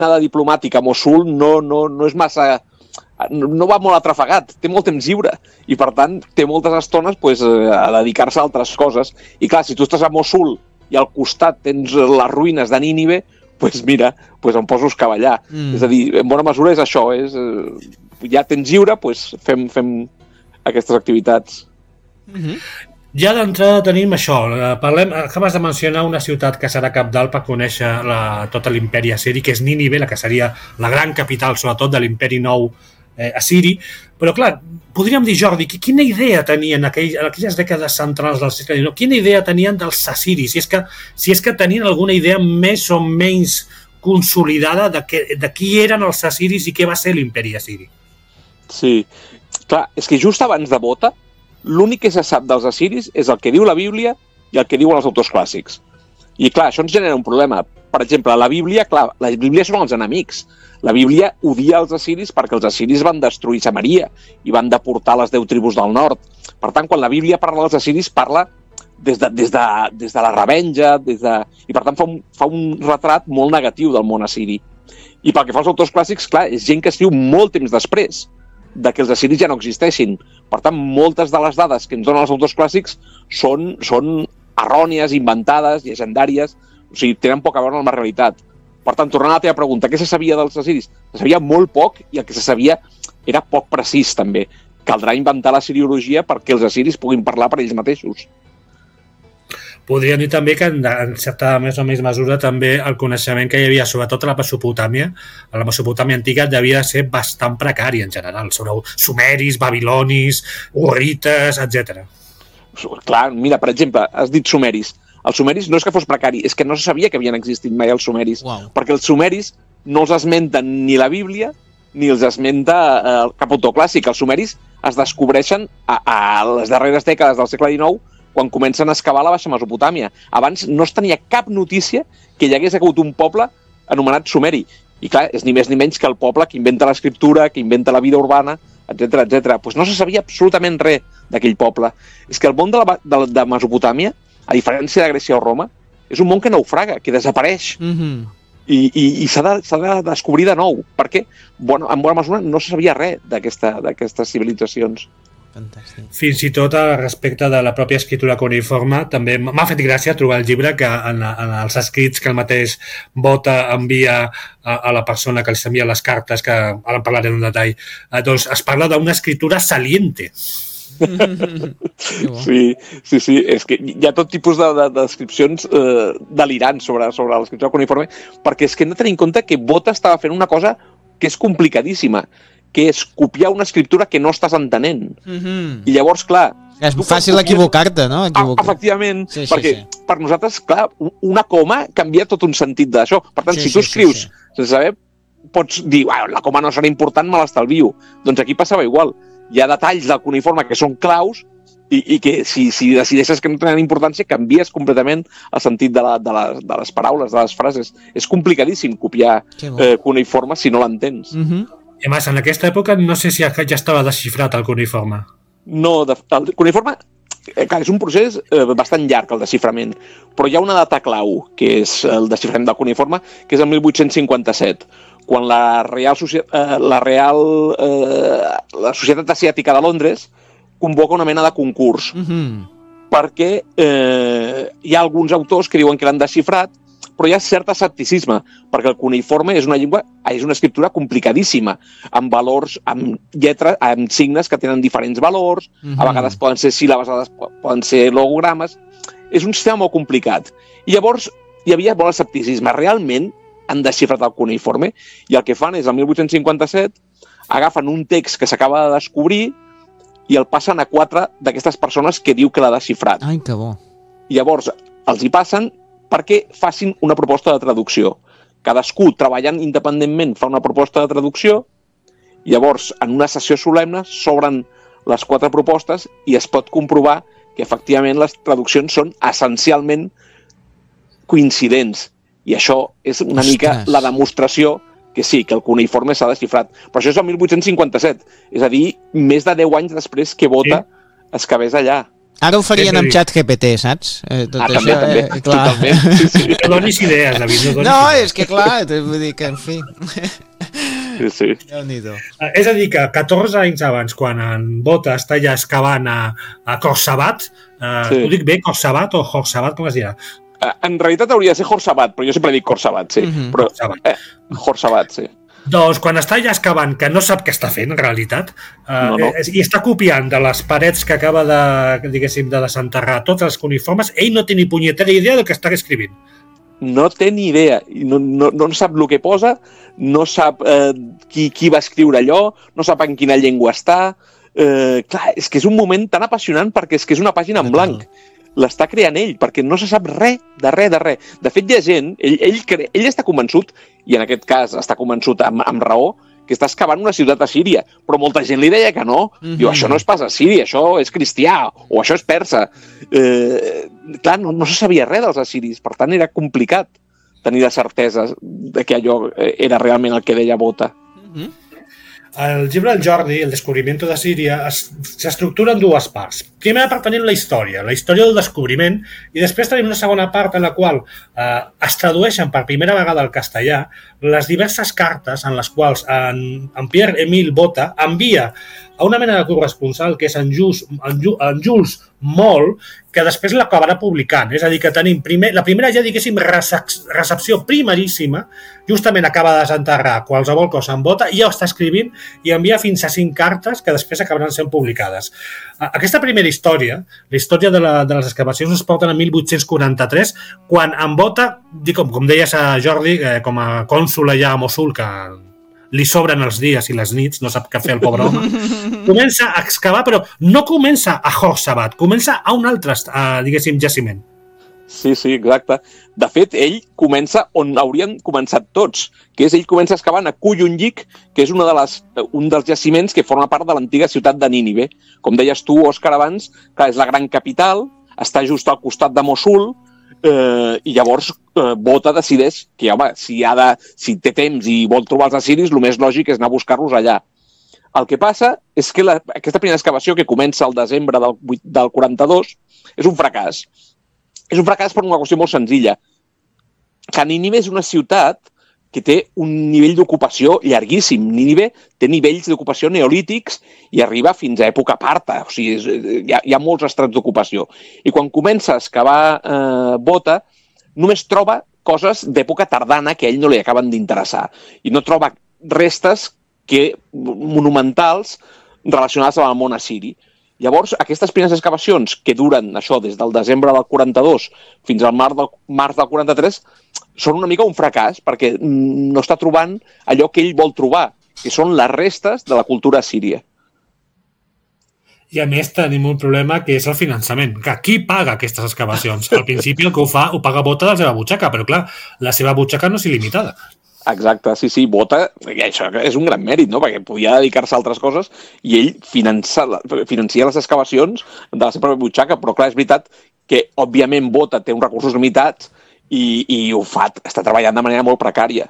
anada diplomàtica a Mossul no és massa... no va molt atrafegat, té molt temps lliure i per tant té moltes estones a dedicar-se a altres coses. I clar, si tu estàs a Mossul i al costat tens les ruïnes de Nínive, mira, em poso a escavallar. És a dir, en bona mesura és això, ja tens lliure, fem aquestes activitats. Ja d'entrada tenim això, acabes de mencionar una ciutat que serà cabdal per conèixer tot l'imperi assiri, que és Nínive, la que seria la gran capital, sobretot de l'imperi nou assiri, però clar, podríem dir, Jordi, quina idea tenien en aquelles dècades centrals del segle XIX, quina idea tenien dels assiris, si és que tenien alguna idea més o menys consolidada de qui eren els assiris i què va ser l'imperi assiri? Sí, clar, és que just abans de Bota, l'únic que se sap dels assiris és el que diu la Bíblia i el que diuen els autors clàssics. I clar, això ens genera un problema. Per exemple, la Bíblia són els enemics. La Bíblia odia els assiris perquè els assiris van destruir Samaria i van deportar les 10 tribus del nord. Per tant, quan la Bíblia parla dels assiris, parla des de la revenja, i per tant fa un retrat molt negatiu del món assiri. I pel que fa als autors clàssics, clar, és gent que escriu molt temps després de que els assiris ja no existeixin. Per tant, moltes de les dades que ens donen els autors clàssics són errònies, inventades, llegendàries, o sigui, tenen poc a veure amb la realitat. Per tant, tornant a la teva pregunta, què se sabia dels assiris? Se sabia molt poc i el que se sabia era poc precís, també. Caldrà inventar la siriologia perquè els assiris puguin parlar per ells mateixos. Podríem dir també que en certa més o menys mesura també el coneixement que hi havia sobretot a la Mesopotàmia antiga devia ser bastant precari en general, sobre sumeris, babilonis, hurrites, etc. Clar, mira, per exemple, has dit sumeris. Els sumeris no és que fos precari, és que no se sabia que havien existit mai els sumeris, perquè els sumeris no els esmenten ni la Bíblia ni els esmenta cap autor clàssic. Els sumeris es descobreixen a les darreres dècades del segle XIX quan comencen a excavar la Baixa Mesopotàmia. Abans no es tenia cap notícia que hi hagués hagut un poble anomenat Sumeri. I clar, és ni més ni menys que el poble que inventa l'escriptura, que inventa la vida urbana, etc etc. Doncs no se sabia absolutament res d'aquell poble. És que el món de Mesopotàmia, a diferència de Grècia o Roma, és un món que naufraga, que desapareix. I s'ha de descobrir de nou. Perquè, en bona mesura, no se sabia res d'aquestes civilitzacions. Fantàstic. Fins i tot respecte de la pròpia escriptura cuneïforme, també m'ha fet gràcia trobar el llibre que en els escrits que el mateix Bota envia a la persona que li envia les cartes, que ara en parlaré en detall, doncs es parla d'una escriptura saliente. Sí, és que hi ha tot tipus de descripcions delirants sobre l'escriptura cuneïforme, perquè és que hem de tenir en compte que Bota estava fent una cosa que és complicadíssima, que és copiar una escriptura que no estàs entenent. I llavors, clar... És fàcil equivocar-te, no? Efectivament, perquè per nosaltres, clar, una coma canvia tot un sentit d'això. Per tant, si tu escrius sense saber, pots dir, la coma no serà important, me l'estalvio. Doncs aquí passava igual. Hi ha detalls del cuneïforme que són claus i que si decideixes que no tenen importància, canvies completament el sentit de les paraules, de les frases. És complicadíssim copiar cuneïforme si no l'entens. I a més, en aquesta època no sé si ja estava desxifrat el cuneïforme. No, el cuneïforme és un procés bastant llarg, el desxiframent, però hi ha una data clau, que és el desxiframent del cuneïforme, que és el 1857, quan la Societat Asiàtica de Londres convoca una mena de concurs, perquè hi ha alguns autors que diuen que l'han desxifrat, però hi ha cert escepticisme, perquè el cuneïforme és una escriptura complicadíssima, amb valors, amb lletres, amb signes que tenen diferents valors, a vegades poden ser síl·labes, a vegades poden ser logogrames. És un sistema molt complicat. I llavors hi havia molt escepticisme. Realment han desxifrat el cuneïforme i el que fan és, el 1857, agafen un text que s'acaba de descobrir i el passen a 4 d'aquestes persones que diu que l'ha desxifrat. Ai, que bo. I llavors els hi passen perquè facin una proposta de traducció. Cadascú, treballant independentment, fa una proposta de traducció, i llavors, en una sessió solemne, s'obren les 4 propostes i es pot comprovar que, efectivament, les traduccions són essencialment coincidents. I això és una mica la demostració que sí, que el cuneïforme s'ha desxifrat. Però això és el 1857, és a dir, més de 10 anys després que Bota es quedés allà. Ara ho farien amb ChatGPT, saps? Tot això, també, clar. totalment. Sí, sí. No donis idees, David. No, és que clar, vull dir que, en fi... Sí. Déu-n'hi-do. És a dir, que 14 anys abans, quan en Bota està ja excavant a Corsabat, ho dic bé, Corsabat o Horsabat, com es dirà? En realitat hauria de ser Horsabat, però jo sempre dic Corsabat, sí. Però, Horsabat, sí. Doncs quan està ja excavant, que no sap què està fent, en realitat, i està copiant de les parets que acaba de desenterrar tots els cuneiformes, ell no té ni punyetera idea del que està escrivint. No té ni idea, no sap el que posa, no sap qui va escriure allò, no sap en quina llengua està. Clar, és que és un moment tan apassionant perquè és que és una pàgina en blanc. L'està creant ell, perquè no se sap res de res. De fet, hi ha gent, ell està convençut, i en aquest cas està convençut amb raó, que està excavant una ciutat a Síria, però molta gent li deia que no. Diu, això no és pas a Síria, això és cristià, o això és persa. Clar, no se sabia res dels assiris, per tant era complicat tenir la certesa de que allò era realment el que deia Bota. El llibre del Jordi, El descubrimiento de Síria, s'estructura en dues parts. Primera part tenim la història del descobriment, i després tenim una segona part en la qual es tradueixen per primera vegada al castellà les diverses cartes en les quals en Pierre-Émile Bota envia a una mena de corresponsal que és en Jules Moll, que després l'acabarà publicant. És a dir, que tenim la primera ja, diguéssim, recepció primeríssima, justament acaba de desenterrar qualsevol cosa en Bota i ja ho està escrivint i envia fins a 5 cartes que després acabaran sent publicades. Aquesta primera història, la història de les excavacions, es porten a 1843, quan en Bota, com deies a Jordi, com a cònsol allà a Mossul, que li sobren els dies i les nits, no sap què fer el pobre home, comença a excavar, però no comença a Horsabat, comença a un altre, diguéssim, jaciment. Sí, exacte. De fet, ell comença on haurien començat tots, que és ell comença excavant a Kuyunjik, que és un dels jaciments que forma part de l'antiga ciutat de Nínive. Com deies tu, Òscar, abans, clar, és la gran capital, està just al costat de Mossul, i llavors Bota decideix que, home, si té temps i vol trobar els assiris, el més lògic és anar a buscar-los allà. El que passa és que aquesta primera excavació, que comença al desembre del 42, és un fracàs. És un fracàs per una qüestió molt senzilla. Que Nínive és una ciutat que té un nivell d'ocupació llarguíssim. Nínive té nivells d'ocupació neolítics i arriba fins a època parta. O sigui, hi ha molts estrats d'ocupació. I quan comença a excavar Bota, només troba coses d'època tardana que a ell no li acaben d'interessar. I no troba restes monumentals relacionades amb el món assiri. Llavors, aquestes primeres excavacions, que duren això des del desembre del 42 fins al març del 43, són una mica un fracàs, perquè no està trobant allò que ell vol trobar, que són les restes de la cultura assíria. I a més tenim un problema que és el finançament. Qui paga aquestes excavacions? Al principi el que ho paga Bota de la seva butxaca, però clar, la seva butxaca no és il·limitada. Exacte, sí, Bota, això és un gran mèrit, no? Perquè podia dedicar-se a altres coses i ell financia les excavacions de la seva butxaca, però clar, és veritat que, òbviament, Bota té uns recursos limitats i ho fa, està treballant de manera molt precària.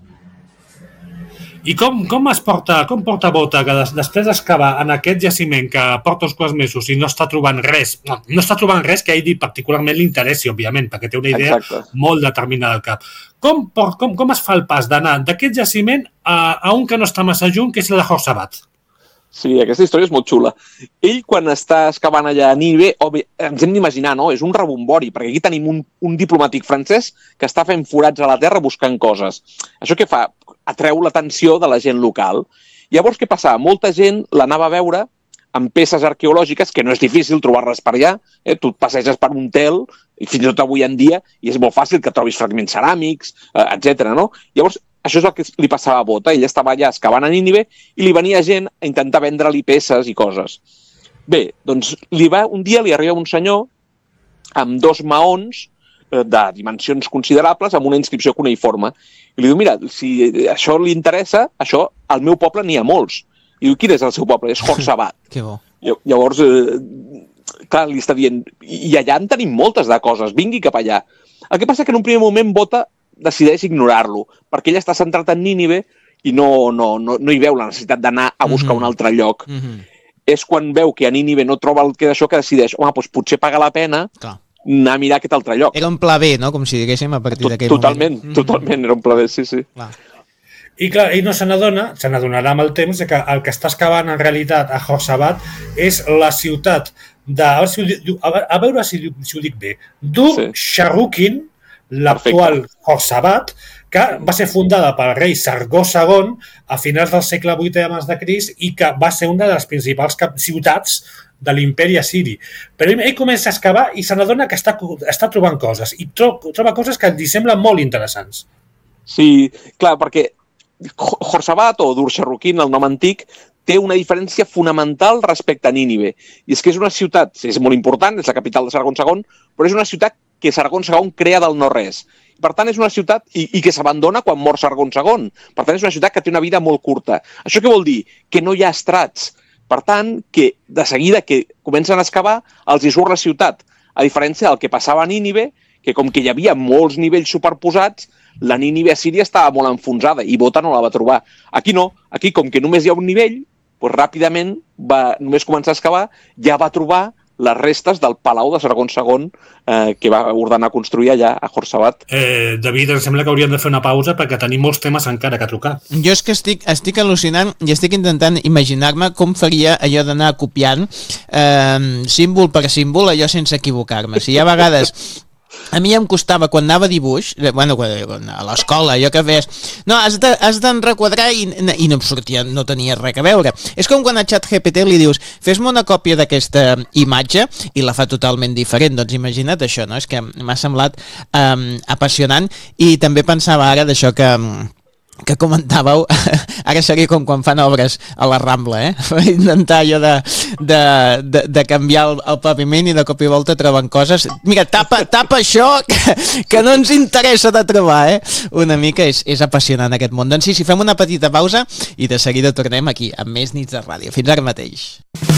I com porta Bota, que després d'excavar en aquest jaciment que porta uns quants mesos i no està trobant res que a ell particularment li interessi, òbviament, perquè té una idea molt determinada al cap. Com es fa el pas d'anar d'aquest jaciment a un que no està massa lluny, que és el de Horsabat? Sí, aquesta història és molt xula. Ell, quan està excavant allà a Nínive, ens hem d'imaginar, no? És un rebombori, perquè aquí tenim un diplomàtic francès que està fent forats a la terra buscant coses. Això què fa? Atreu l'atenció de la gent local. Llavors, què passa? Molta gent l'anava a veure amb peces arqueològiques, que no és difícil trobar-les per allà. Tu et passeges per un tel, i fins i tot avui en dia, i és molt fàcil que trobis fragments ceràmics, etc. No? Llavors, això és el que li passava a Bota. Ell estava allà excavant a Nínive i li venia gent a intentar vendre-li peces i coses. Bé, doncs un dia li arriba un senyor amb 2 maons de dimensions considerables amb una inscripció cuneïforme. I li diu, mira, si això li interessa, això al meu poble n'hi ha molts. I diu, quin és el seu poble? És Horsabat. Que bo. Llavors, clar, li està dient, i allà en tenim moltes de coses, vingui cap allà. El que passa que en un primer moment Bota decideix ignorar-lo, perquè ell està centrat en Nínive i no hi veu la necessitat d'anar a buscar un altre lloc. és quan veu que a Nínive no troba el que d'això, que decideix, home, doncs potser paga la pena anar a mirar aquest altre lloc. Era un pla B, no? Com si diguéssim a partir d'aquell moment. Totalment, era un pla B, sí. Clar. I clar, ell no se n'adonarà amb el temps que el que està excavant en realitat a Horsabat és la ciutat a veure si ho dic bé, Dur-Sharrukin, l'actual Horsabat, que va ser fundada pel rei Sargó II a finals del segle VIII abans de Crist i que va ser una de les principals ciutats de l'imperi assiri. Però ell comença a excavar i se n'adona que està trobant coses i troba coses que li semblen molt interessants. Sí, clar, perquè Horsabat o Dur-Sharrukin, el nom antic, té una diferència fonamental respecte a Nínive. I és que és una ciutat, és molt important, és la capital de Sargó II, però és una ciutat que Sargó II crea del no-res. Per tant, és una ciutat i que s'abandona quan mor Sargó II. Per tant, és una ciutat que té una vida molt curta. Això què vol dir? Que no hi ha estrats. Per tant, que de seguida que comencen a excavar, els hi surt la ciutat. A diferència del que passava a Nínive, que com que hi havia molts nivells superposats, la Nínive assíria estava molt enfonsada i Bota no la va trobar. Aquí no. Aquí, com que només hi ha un nivell, doncs ràpidament va només començar a excavar, ja va trobar les restes del palau de Sargó II que va ordenar construir allà a Horsabat. David, em sembla que hauríem de fer una pausa perquè tenim molts temes encara que trucar. Jo és que estic al·lucinant i estic intentant imaginar-me com faria allò d'anar copiant símbol per símbol, allò sense equivocar-me. Si hi ha vegades... A mi em costava, quan anava a dibuix, a l'escola, allò que fes... No, has d'enrequadrar i no em sortia, no tenia res a veure. És com quan a ChatGPT li dius fes-me una còpia d'aquesta imatge i la fa totalment diferent. Doncs imagina't això, no? És que m'ha semblat apassionant i també pensava ara d'això que comentàveu, ara seria com quan fan obres a la Rambla, intentar allò de canviar el paviment i de cop i volta troben coses. Mira, tapa això que no ens interessa de trobar, Una mica és apassionant aquest món. Doncs sí, fem una petita pausa i de seguida tornem aquí amb més Nits de Ràdio. Fins ara mateix.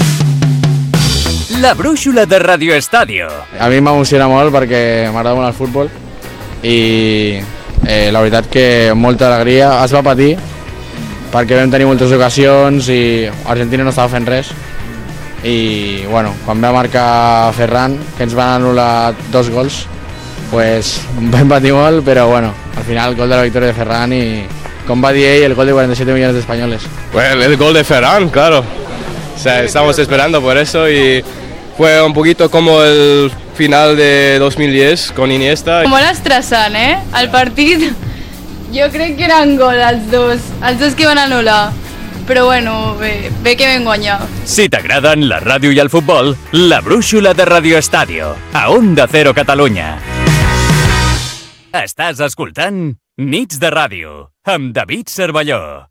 La brúixola de Radio Estadio. A mi m'emociona molt perquè m'agrada molt el futbol i la veritat que molta alegria. Es va patir perquè vam tenir moltes ocasions i Argentina no estava fent res i bueno, quan va marcar Ferran, que ens van anul·lar 2 gols, pues vam patir molt, però bueno, al final el gol de la victòria de Ferran y, com va dir ell, el gol de 47 millones de españoles. Bueno, el gol de Ferran, claro. O sea, estamos esperando por eso y fue un poquito como el final de 2010 con Iniesta. Molt estressant, El partit, jo crec que eren gol els dos que van anul·lar. Però bueno, bé que vam guanyar. Si t'agraden la ràdio i el futbol, la brúixola de Radio Estadio, a Onda Cero Catalunya. Estàs escoltant Nits de Ràdio, amb David Cervelló.